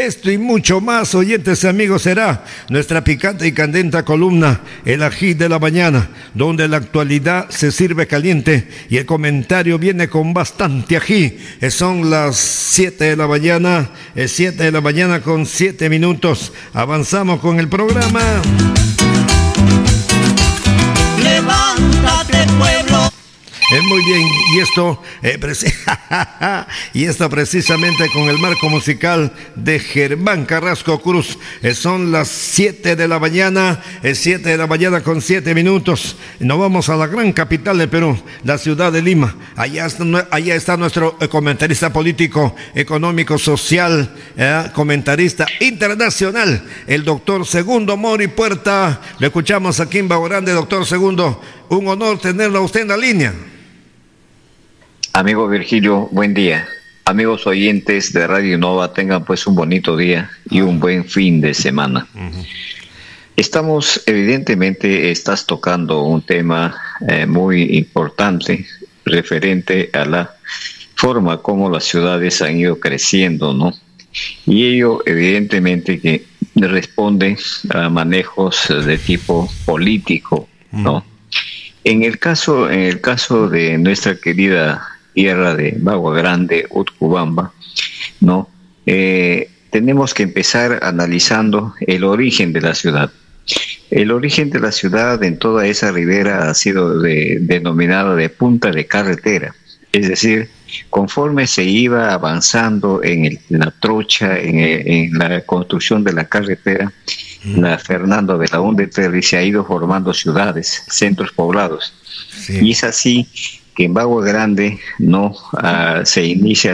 Esto y mucho más, oyentes y amigos, será nuestra picante y candenta columna, el ají de la mañana, donde la actualidad se sirve caliente y el comentario viene con bastante ají. Son las 7 de la mañana, 7 de la mañana con 7 minutos. Avanzamos con el programa. Levántate, pueblo. Muy bien, y esto precisamente con el marco musical de Germán Carrasco Cruz. Son las 7 de la mañana, 7 de la mañana con 7 minutos. Nos vamos a la gran capital del Perú, la ciudad de Lima. Allá está nuestro comentarista político, económico, social, comentarista internacional, el doctor Segundo Mori Puerta. Lo escuchamos aquí en Bajo Grande, doctor Segundo. Un honor tenerlo a usted en la línea. Amigo Virgilio, buen día. Amigos oyentes de Radio Nova, tengan pues un bonito día y un buen fin de semana. Estás tocando un tema muy importante referente a la forma como las ciudades han ido creciendo, ¿no? Y ello evidentemente que responde a manejos de tipo político, ¿no? En el caso de nuestra querida tierra de Bagua Grande, Utcubamba, ¿no? Tenemos que empezar analizando el origen de la ciudad. El origen de la ciudad en toda esa ribera ha sido denominada de punta de carretera, es decir, conforme se iba avanzando en la trocha, en la construcción de la carretera, la Fernando Belaúnde Terry se ha ido formando ciudades, centros poblados. Sí. Y es así que en Bagua Grande no se inicia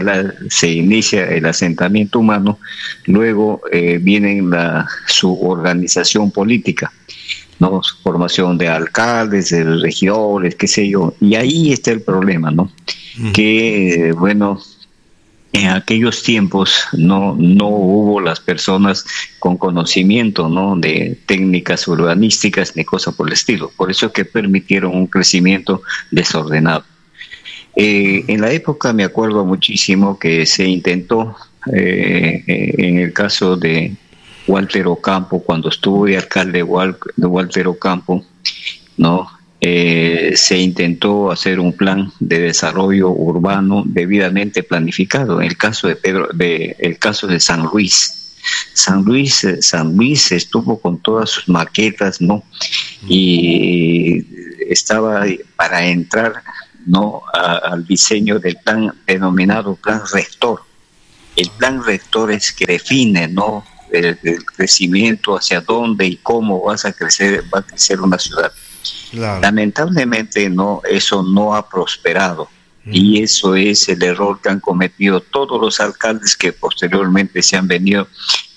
el asentamiento humano, luego viene su organización política, ¿no? Formación de alcaldes, de regidores, qué sé yo, y ahí está el problema, ¿no? Que bueno, en aquellos tiempos no hubo las personas con conocimiento, ¿no?, de técnicas urbanísticas ni cosa por el estilo. Por eso es que permitieron un crecimiento desordenado. En la época me acuerdo muchísimo que se intentó, en el caso de Walter Ocampo, cuando estuvo de alcalde de Walter Ocampo, ¿no? Se intentó hacer un plan de desarrollo urbano debidamente planificado. En el caso el caso de San Luis. San Luis estuvo con todas sus maquetas, ¿no? Y estaba para entrar, ¿no?, al diseño del plan denominado Plan Rector. El Plan Rector es que define, ¿no?, el crecimiento, hacia dónde y cómo va a crecer una ciudad. Claro. Lamentablemente eso no ha prosperado, y eso es el error que han cometido todos los alcaldes que posteriormente se han venido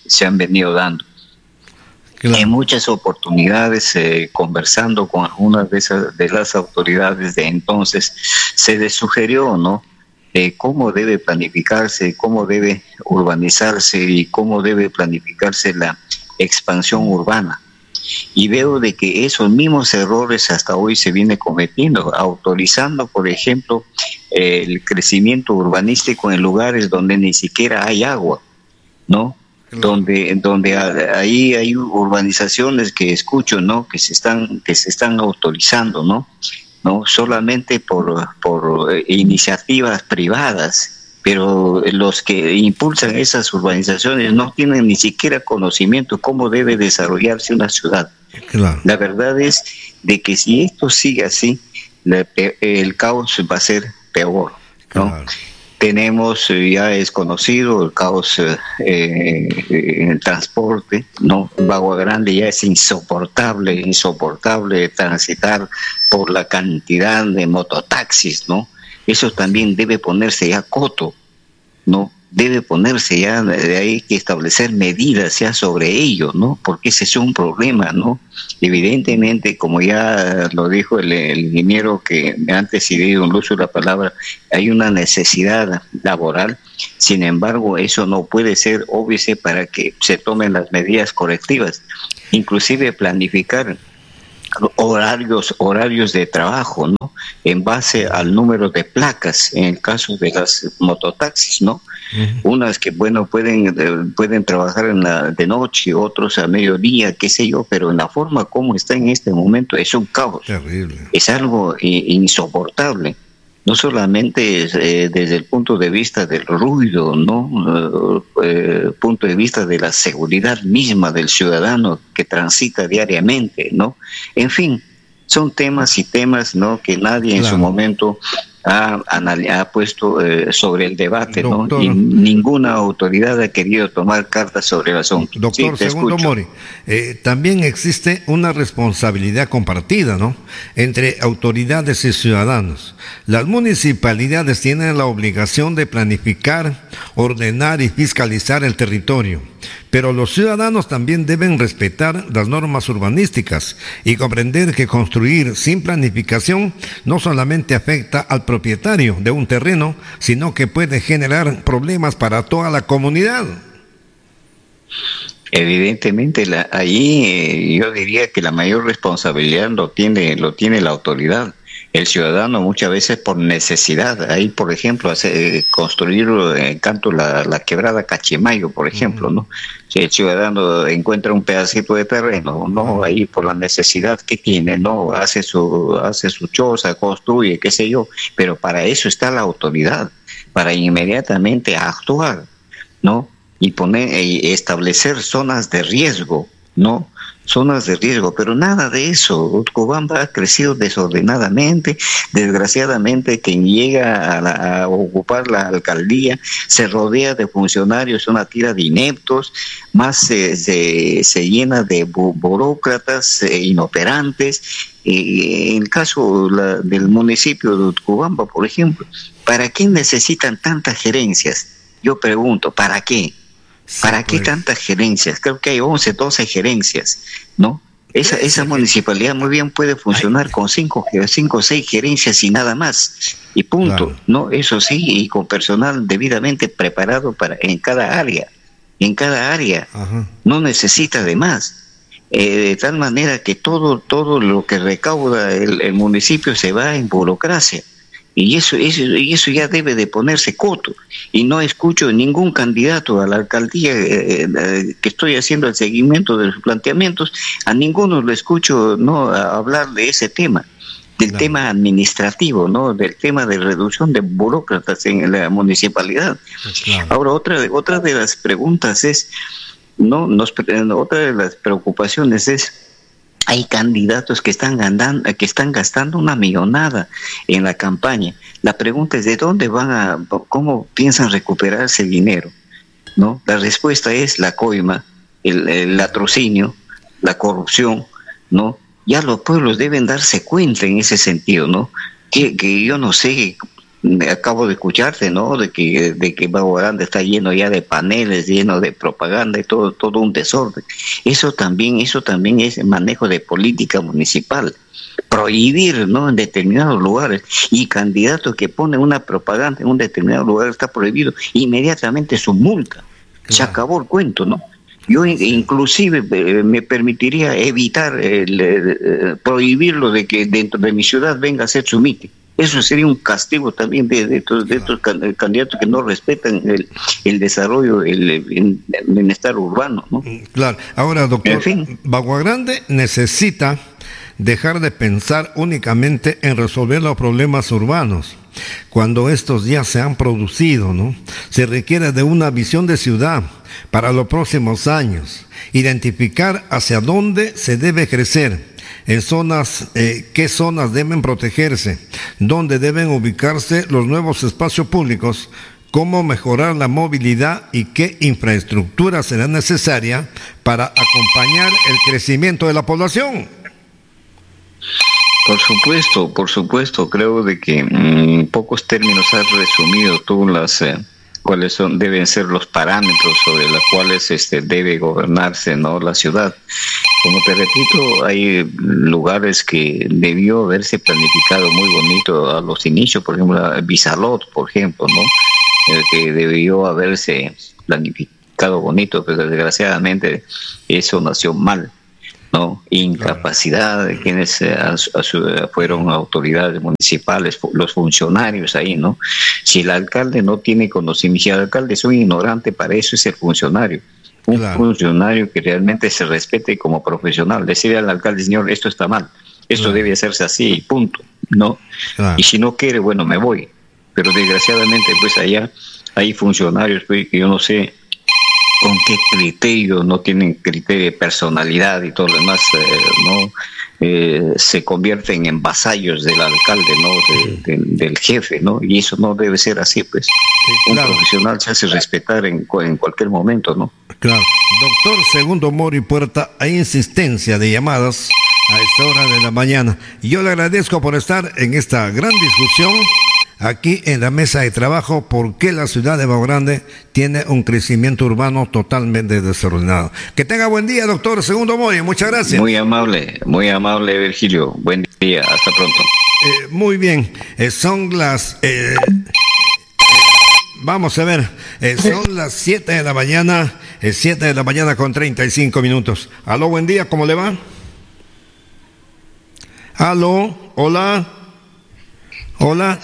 dando. Claro. En muchas oportunidades, conversando con algunas de las autoridades de entonces, se les sugirió, ¿no?, cómo debe planificarse, cómo debe urbanizarse y cómo debe planificarse la expansión urbana. Y veo de que esos mismos errores hasta hoy se viene cometiendo, autorizando, por ejemplo, el crecimiento urbanístico en lugares donde ni siquiera hay agua, ¿no? Donde ahí hay urbanizaciones que escucho, ¿no?, que se están autorizando, ¿no? Solamente por iniciativas privadas. Pero los que impulsan esas urbanizaciones no tienen ni siquiera conocimiento de cómo debe desarrollarse una ciudad. Claro. La verdad es de que si esto sigue así, el caos va a ser peor, ¿no? Claro. Tenemos, ya es conocido, el caos en el transporte, ¿no? Bagua Grande ya es insoportable transitar por la cantidad de mototaxis, ¿no? Eso también debe ponerse ya coto, ¿no? Debe ponerse ya, hay que establecer medidas ya sobre ello, ¿no? Porque ese es un problema, ¿no? Evidentemente, como ya lo dijo el ingeniero que antes cedido el uso de la palabra, hay una necesidad laboral. Sin embargo, eso no puede ser óbice para que se tomen las medidas correctivas, inclusive planificar horarios de trabajo, ¿no? En base al número de placas, en el caso de las mototaxis, ¿no? Unas que, bueno, pueden trabajar de noche, otros a mediodía, qué sé yo, pero en la forma como está en este momento es un caos. Terrible. Es algo insoportable. No solamente desde el punto de vista del ruido, ¿no? Punto de vista de la seguridad misma del ciudadano que transita diariamente, ¿no? En fin, son temas y temas, ¿no? Que nadie en su momento ha puesto sobre el debate, doctor, ¿no? Y ninguna autoridad ha querido tomar cartas sobre el asunto. Doctor, sí, segundo Mori, también existe una responsabilidad compartida, ¿no? Entre autoridades y ciudadanos. Las municipalidades tienen la obligación de planificar, ordenar y fiscalizar el territorio, pero los ciudadanos también deben respetar las normas urbanísticas y comprender que construir sin planificación no solamente afecta al propietario de un terreno, sino que puede generar problemas para toda la comunidad. Evidentemente, allí yo diría que la mayor responsabilidad lo tiene la autoridad. El ciudadano muchas veces por necesidad, ahí por ejemplo construir en Canto la quebrada Cachimayo, por ejemplo, ¿no? Si el ciudadano encuentra un pedacito de terreno, ¿no? Ahí por la necesidad que tiene, ¿no? Hace su choza, construye, qué sé yo, pero para eso está la autoridad, para inmediatamente actuar, ¿no? Y establecer zonas de riesgo, ¿no? Zonas de riesgo, pero nada de eso. Utcubamba ha crecido desordenadamente. Desgraciadamente, quien llega a ocupar la alcaldía se rodea de funcionarios, una tira de ineptos, más se llena de burócratas inoperantes. En el caso del municipio de Utcubamba, por ejemplo, ¿para qué necesitan tantas gerencias? Yo pregunto, ¿para qué? ¿Para qué tantas gerencias? Creo que hay 11, 12 gerencias, ¿no? Esa municipalidad muy bien puede funcionar con 5 o 6 gerencias y nada más, y punto, claro. ¿No? Eso sí, y con personal debidamente preparado en cada área, Ajá. No necesita de más. De tal manera que todo lo que recauda el municipio se va en burocracia. Y eso ya debe de ponerse coto. Y no escucho ningún candidato a la alcaldía que estoy haciendo el seguimiento de sus planteamientos, a ninguno le escucho hablar de ese tema, del tema administrativo, ¿no? Del tema de reducción de burócratas en la municipalidad. Claro. Ahora, otra de las preguntas es, otra de las preocupaciones es, hay candidatos que están gastando una millonada en la campaña. La pregunta es, ¿de dónde cómo piensan recuperar ese dinero? ¿No? La respuesta es la coima, el latrocinio, la corrupción, ¿no? Ya los pueblos deben darse cuenta en ese sentido, ¿no? Que yo no sé, acabo de escucharte, ¿no? De que Bajo Grande está lleno ya de paneles, lleno de propaganda y todo un desorden. Eso también es manejo de política municipal. Prohibir, ¿no? En determinados lugares, y candidatos que ponen una propaganda en un determinado lugar está prohibido, inmediatamente su multa. Claro. Se acabó el cuento, ¿no? Yo inclusive me permitiría evitar prohibirlo de que dentro de mi ciudad venga a hacer su mitin. Eso sería un castigo también de estos candidatos que no respetan el desarrollo, el bienestar urbano, ¿no? Claro. Ahora, doctor, en fin, Bagua Grande necesita dejar de pensar únicamente en resolver los problemas urbanos cuando estos ya se han producido, ¿no? Se requiere de una visión de ciudad para los próximos años, identificar hacia dónde se debe crecer, en zonas, qué zonas deben protegerse, dónde deben ubicarse los nuevos espacios públicos, cómo mejorar la movilidad y qué infraestructura será necesaria para acompañar el crecimiento de la población. Por supuesto, creo de que en pocos términos has resumido tú cuáles deben ser los parámetros sobre los cuales debe gobernarse, ¿no? La ciudad. Como te repito, hay lugares que debió haberse planificado muy bonito a los inicios, por ejemplo, Bizalot, por ejemplo, ¿no? Que debió haberse planificado bonito, pero desgraciadamente eso nació mal. ¿no? Incapacidad de quienes fueron autoridades municipales, los funcionarios ahí, ¿no? Si el alcalde no tiene conocimiento, si el alcalde es un ignorante, para eso es el funcionario. Un funcionario que realmente se respete como profesional. Decirle al alcalde, señor, esto está mal, esto debe hacerse así, punto, ¿no? Y si no quiere, bueno, me voy. Pero desgraciadamente, pues allá hay funcionarios pues, que yo no sé con qué criterio, no tienen criterio de personalidad y todo lo demás, ¿no? Se convierten en vasallos del alcalde, ¿no? Del jefe, ¿no? Y eso no debe ser así, pues. Un profesional se hace respetar en cualquier momento, ¿no? Claro. Doctor Segundo Mori Puerta, hay insistencia de llamadas a esta hora de la mañana. Y yo le agradezco por estar en esta gran discusión aquí en la mesa de trabajo, porque la ciudad de Bahía Grande tiene un crecimiento urbano totalmente desordenado. Que tenga buen día, doctor Segundo Mori, muchas gracias. Muy amable, Virgilio. Buen día, hasta pronto. Muy bien, son las... vamos a ver, son las 7 de la mañana, 7 de la mañana con 35 minutos. Aló, buen día, ¿cómo le va? Aló, hola. Hola.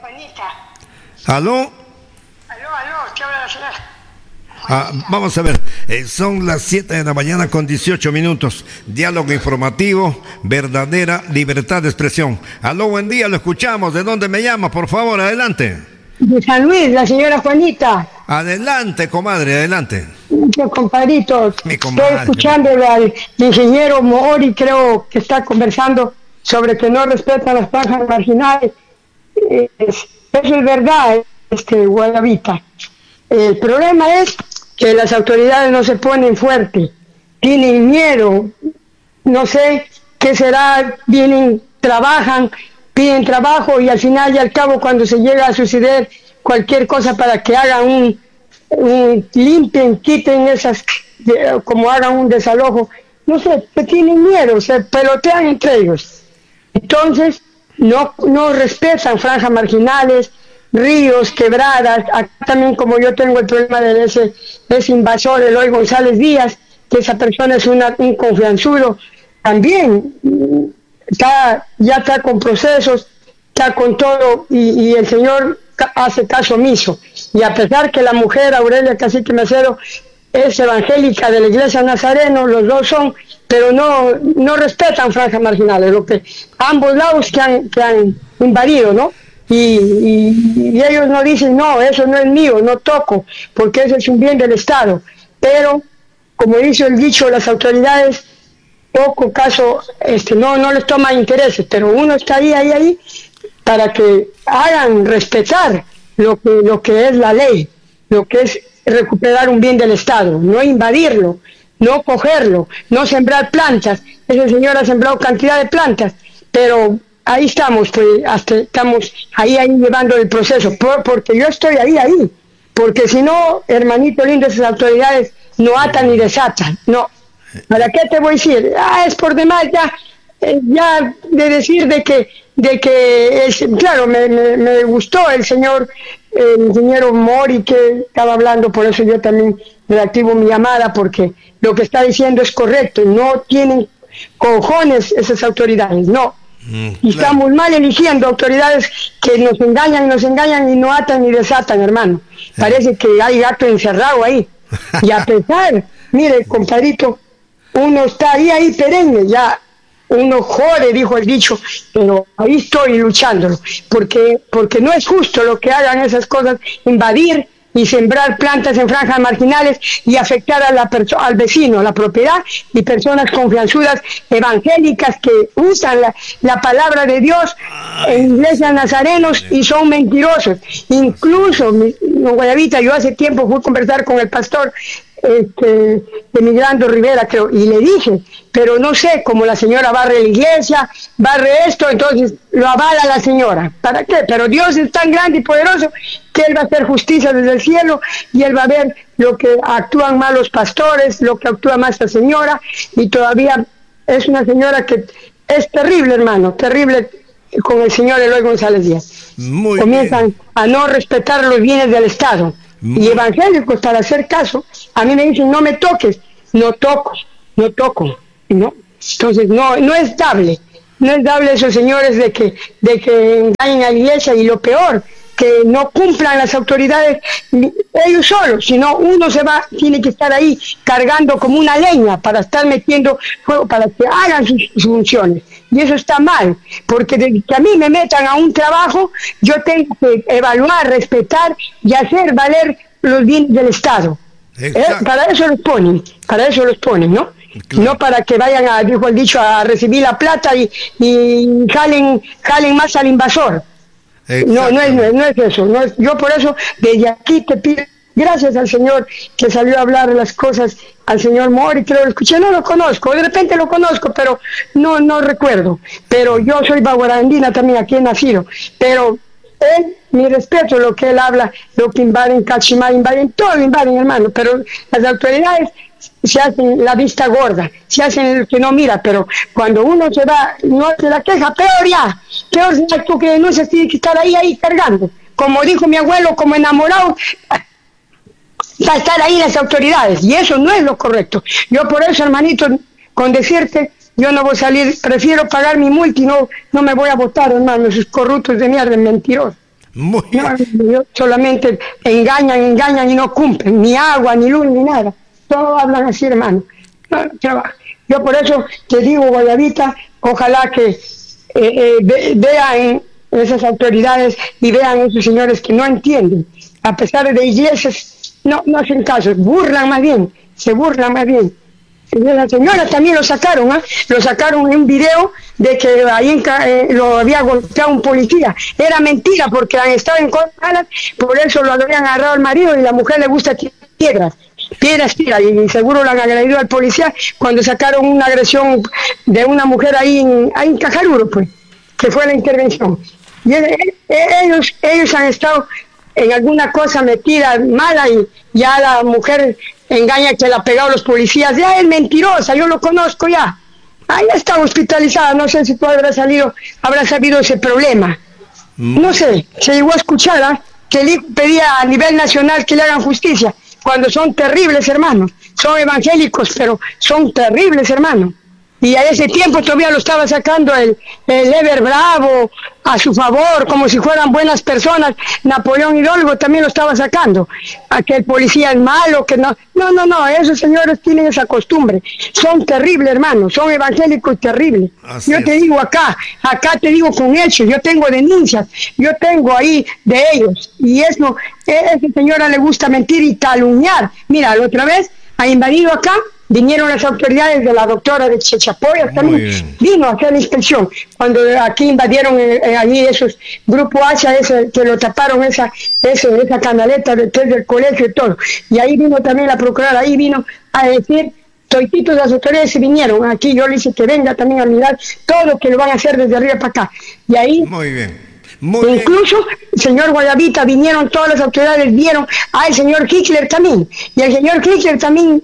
¿Aló? ¿Qué habla la señora? Vamos a ver, son las 7 de la mañana con 18 minutos. Diálogo informativo, verdadera libertad de expresión. Aló, buen día, lo escuchamos. ¿De dónde me llama? Por favor, adelante. De San Luis, la señora Juanita. Adelante, comadre, adelante. Yo, compadrito, Mi comadre. Estoy escuchando al ingeniero Mori, creo que está conversando sobre que no respetan las franjas marginales. Eso es verdad, Guadavita. El problema es que las autoridades no se ponen fuertes, tienen miedo, no sé qué será, vienen, trabajan, piden trabajo y al final y al cabo cuando se llega a suceder cualquier cosa para que hagan limpien, quiten esas, como hagan un desalojo, no sé, tienen miedo, se pelotean entre ellos. Entonces, no respetan franjas marginales, ríos, quebradas. Acá también, como yo tengo el problema de ese invasor, Eloy González Díaz, que esa persona es un confianzudo, también ya está con procesos, está con todo, y el señor hace caso omiso. Y a pesar que la mujer, Aurelia Cacique Macero, es evangélica de la iglesia Nazareno, los dos son, pero no respetan franjas marginales, lo que ambos lados que han invadido, ¿no? Y ellos no dicen, no, eso no es mío, no toco, porque eso es un bien del Estado. Pero, como dice el dicho, las autoridades, poco caso, no les toman intereses, pero uno está ahí, para que hagan respetar lo que es la ley, lo que es recuperar un bien del Estado, no invadirlo, no cogerlo, no sembrar plantas. Ese señor ha sembrado cantidad de plantas, pero ahí estamos, pues estamos ahí llevando el proceso, porque yo estoy ahí, porque si no, hermanito lindo, esas autoridades no atan ni desatan, no. ¿Para qué te voy a decir? Es por demás ya de decir de que claro, me gustó el ingeniero Mori que estaba hablando, por eso yo también reactivo mi llamada, porque lo que está diciendo es correcto, no tienen cojones esas autoridades, no. Y estamos mal eligiendo autoridades que nos engañan y no atan ni desatan, hermano. Parece que hay gato encerrado ahí. Y a pesar, mire, compadrito, uno está ahí perenne, ya uno jode, dijo el dicho, pero ahí estoy luchándolo, porque no es justo lo que hagan esas cosas, invadir y sembrar plantas en franjas marginales y afectar al vecino, a la propiedad, y personas confianzudas evangélicas que usan la palabra de Dios en iglesias nazarenos y son mentirosos. Incluso, Guayabita, yo hace tiempo fui a conversar con el pastor Emigrando Rivera, creo, y le dije, pero no sé, como la señora barre la iglesia, barre esto, entonces lo avala la señora. ¿Para qué? Pero Dios es tan grande y poderoso que Él va a hacer justicia desde el cielo y Él va a ver lo que actúan mal los pastores, lo que actúa mal esta señora, y todavía es una señora que es terrible, hermano, terrible con el señor Eloy González Díaz. Comienzan a no respetar los bienes del Estado. Y evangélicos, para hacer caso, a mí me dicen, no me toques, no toco, ¿no? Entonces no es dable. No es dable esos señores de que engañen a la iglesia, y lo peor, que no cumplan las autoridades ellos solos, sino uno tiene que estar ahí cargando como una leña para estar metiendo fuego, para que hagan sus funciones. Y eso está mal, porque desde que a mí me metan a un trabajo, yo tengo que evaluar, respetar y hacer valer los bienes del Estado. Para eso los ponen, ¿no? Claro. No para que vayan dijo el dicho, a recibir la plata y jalen más al invasor. No es eso. Yo por eso desde aquí te pido, gracias al señor que salió a hablar las cosas, al señor Mori, que lo escuché, no lo conozco, de repente lo conozco, pero no recuerdo. Pero yo soy baguarandina también, aquí he nacido, pero mi respeto, lo que él habla, lo que invaden Cachimá, todo invaden, hermano, pero las autoridades se hacen la vista gorda, se hacen el que no mira, pero cuando uno se va, no se la queja, peor será tú que no se tiene que estar ahí cargando, como dijo mi abuelo, como enamorado, para estar ahí las autoridades, y eso no es lo correcto. Yo por eso, hermanito, con decirte, yo no voy a salir, prefiero pagar mi multa y no me voy a votar, hermano, esos corruptos de mierda, mentirosos. Solamente engañan y no cumplen, ni agua, ni luz, ni nada. Todos hablan así, hermano. Yo por eso te digo, Guayabita, ojalá que vean esas autoridades y vean esos señores que no entienden. A pesar de iglesias, no hacen caso, se burlan más bien. La señora también lo sacaron en un video de que ahí lo había golpeado un policía. Era mentira, porque han estado en contra, por eso lo habían agarrado al marido, y la mujer le gusta piedras, y seguro lo han agredido al policía cuando sacaron una agresión de una mujer ahí en Cajaruro, pues, que fue la intervención. Y ellos han estado en alguna cosa metida mala, y ya la mujer engaña que la ha pegado los policías. Ya es mentirosa, yo lo conozco ya. Ahí está hospitalizada, no sé si tú habrás sabido ese problema. No sé, se llegó a escuchar que el hijo pedía a nivel nacional que le hagan justicia, cuando son terribles, hermanos. Son evangélicos, pero son terribles, hermanos. Y a ese tiempo todavía lo estaba sacando el Ever Bravo a su favor, como si fueran buenas personas. Napoleón Hidalgo también lo estaba sacando. Aquel policía es malo, que no, esos señores tienen esa costumbre. Son terribles, hermanos, son evangélicos terribles. Así yo te digo acá te digo con hechos, yo tengo denuncias, yo tengo ahí de ellos. Y eso, a esa señora le gusta mentir y calumniar. Mira, la otra vez ha invadido acá. Vinieron las autoridades de la doctora de Chechapoya, también vino a hacer la inspección. Cuando aquí invadieron allí esos Grupo H, que lo taparon esa canaleta detrás del colegio y todo. Y ahí vino también la procuradora, ahí vino a decir, toititos las autoridades se vinieron. Aquí yo le hice que venga también a mirar todo, que lo van a hacer desde arriba para acá. Y ahí... Muy bien. Incluso, señor Guayabita, vinieron todas las autoridades, vieron al señor Hitler también. Y el señor Hitler también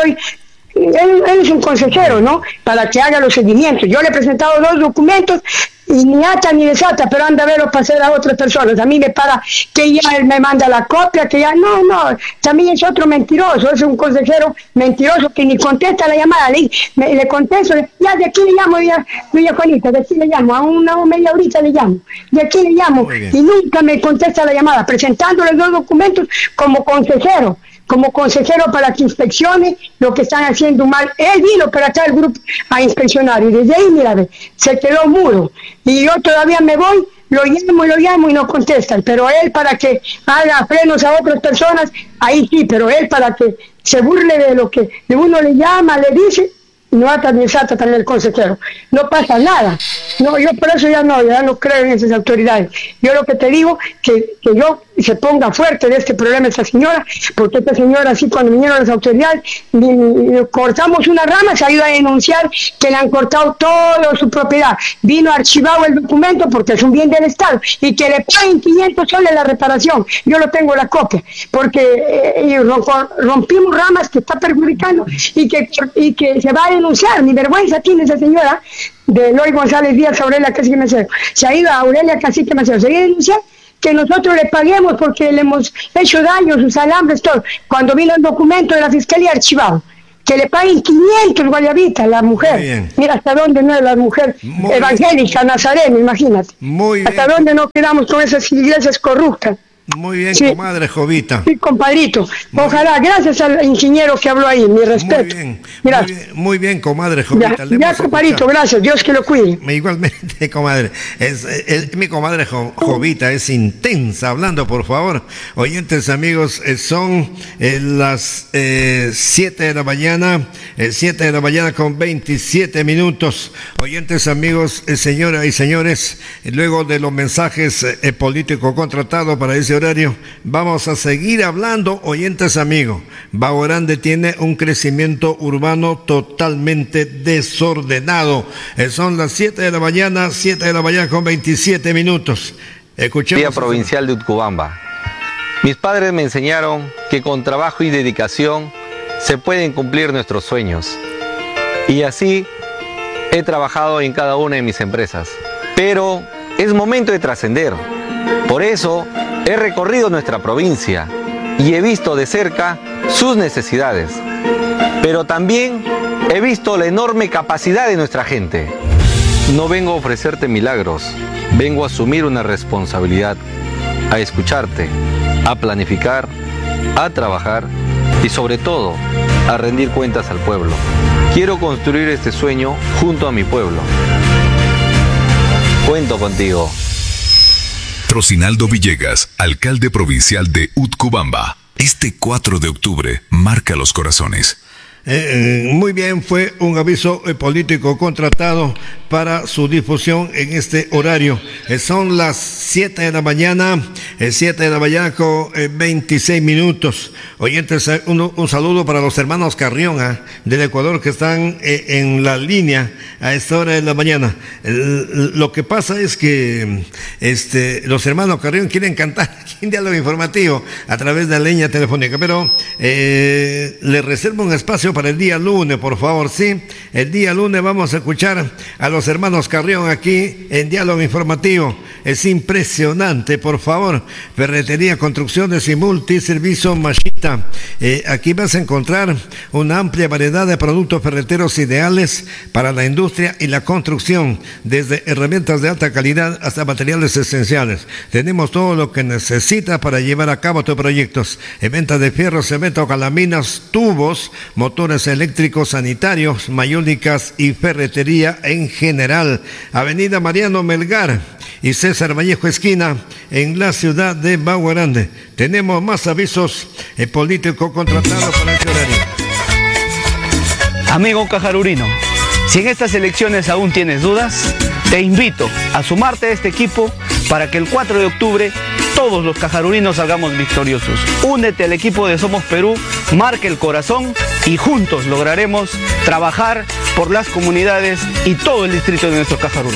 él es un consejero, ¿no? Para que haga los seguimientos. Yo le he presentado 2 documentos y ni ata ni desata, pero anda a verlo para hacer a otras personas. A mí me para que ya él me manda la copia, que ya no, también es otro mentiroso, es un consejero mentiroso que ni contesta la llamada. Le contesto, ya de aquí le llamo, doña Juanita, de aquí le llamo, a una media horita le llamo, de aquí le llamo, y nunca me contesta la llamada, presentándole 2 documentos como consejero para que inspeccione lo que están haciendo mal. Él vino para acá el grupo a inspeccionar, y desde ahí, mira, se quedó mudo. Y yo todavía me voy, lo llamo y no contestan. Pero él, para que haga frenos a otras personas, ahí sí, pero él, para que se burle de lo que de uno le llama, le dice, no ata ni desata también el consejero. No pasa nada. No, yo por eso ya no creo en esas autoridades. Yo lo que te digo, que yo se ponga fuerte de este problema esta señora, porque esta señora, así cuando vinieron las autoridades, cortamos una rama, se ha ido a denunciar que le han cortado toda su propiedad. Vino archivado el documento porque es un bien del Estado, y que le paguen 500 soles la reparación. Yo lo tengo la copia, porque rompimos ramas que está perjudicando y que se va a denunciar. Ni vergüenza tiene esa señora de Eloy González Díaz, Aurelia Cacique Maceo. Se ha ido a Aurelia Cacique Maceo. Se va a denunciar que nosotros le paguemos porque le hemos hecho daño, sus alambres, todo. Cuando vino el documento de la Fiscalía archivado. que le paguen 500 guayabitas a la mujer. Mira hasta dónde no es la mujer evangélica, nazarena, imagínate. Muy bien. Hasta dónde no quedamos con esas iglesias corruptas. Muy bien, sí, comadre Jovita. Sí, compadrito. Ojalá, gracias al ingeniero que habló ahí, mi respeto. Muy bien, comadre Jovita. Ya compadrito, gracias, Dios que lo cuide. Igualmente, comadre. Mi comadre Jovita es intensa hablando, por favor. Oyentes, amigos, son las 7 de la mañana, 7 de la mañana con 27 minutos. Oyentes, amigos, señoras y señores, luego de los mensajes políticos contratados para ese horario, vamos a seguir hablando, oyentes amigos. Bajo Grande tiene un crecimiento urbano totalmente desordenado. Son las 7 de la mañana con 27 minutos. Escuchemos. Día provincial de Utcubamba. Mis padres me enseñaron que con trabajo y dedicación se pueden cumplir nuestros sueños. Y así he trabajado en cada una de mis empresas. Pero es momento de trascender. Por eso he recorrido nuestra provincia y he visto de cerca sus necesidades, pero también he visto la enorme capacidad de nuestra gente. No vengo a ofrecerte milagros, vengo a asumir una responsabilidad, a escucharte, a planificar, a trabajar y sobre todo a rendir cuentas al pueblo. Quiero construir este sueño junto a mi pueblo. Cuento contigo. Rocinaldo Villegas, alcalde provincial de Utcubamba. Este 4 de octubre marca los corazones. Muy bien, fue un aviso político contratado para su difusión en este horario. Son las 7 de la mañana, 7 de la mañana con 26 minutos. Oyentes, un saludo para los hermanos Carrión del Ecuador que están en la línea a esta hora de la mañana. Lo que pasa es que los hermanos Carrión quieren cantar aquí en Diálogo Informativo a través de la línea telefónica, pero les reservo un espacio para el día lunes, por favor, sí. El día lunes vamos a escuchar a los hermanos Carrión aquí en Diálogo Informativo. Es impresionante, por favor. Ferretería, construcciones y multiservicio Machita. Aquí vas a encontrar una amplia variedad de productos ferreteros ideales para la industria y la construcción, desde herramientas de alta calidad hasta materiales esenciales. Tenemos todo lo que necesitas para llevar a cabo tus proyectos. Venta de fierro, cemento, calaminas, tubos, motores eléctricos, sanitarios, mayólicas y ferretería en general. Avenida Mariano Melgar y César Vallejo esquina en la ciudad de Bajo Grande. Tenemos más avisos políticos contratados para este horario. Amigo cajarurino, si en estas elecciones aún tienes dudas, te invito a sumarte a este equipo para que el 4 de octubre todos los cajarurinos salgamos victoriosos. Únete al equipo de Somos Perú, marca el corazón y juntos lograremos trabajar por las comunidades y todo el distrito de nuestros cajarunos.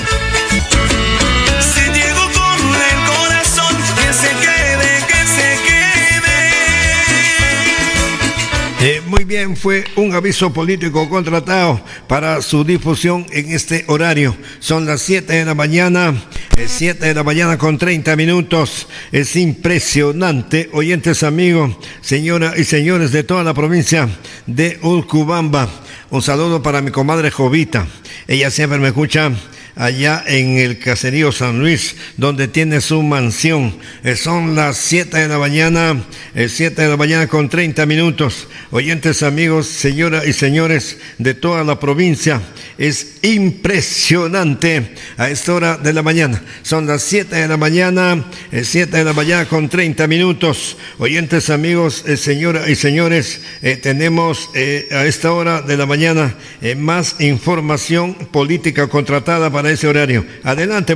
Muy bien, fue un aviso político contratado para su difusión en este horario. Son las 7 de la mañana, 7 de la mañana con 30 minutos. Es impresionante, oyentes amigos, señoras y señores de toda la provincia de Utcubamba. Un saludo para mi comadre Jovita. Ella siempre me escucha allá en el caserío San Luis, donde tiene su mansión. Son las 7 de la mañana, 7 de la mañana con 30 minutos. Oyentes amigos, señoras y señores de toda la provincia, es impresionante a esta hora de la mañana. Son las 7 de la mañana, 7 de la mañana con 30 minutos. Oyentes amigos, señoras y señores, tenemos a esta hora de la mañana más información política contratada para ese horario. Adelante.